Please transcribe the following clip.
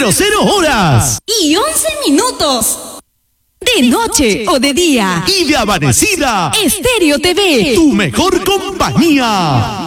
horas. Y 11 minutos. De noche o de día. Y de amanecida. Estéreo TV. Tu mejor compañía.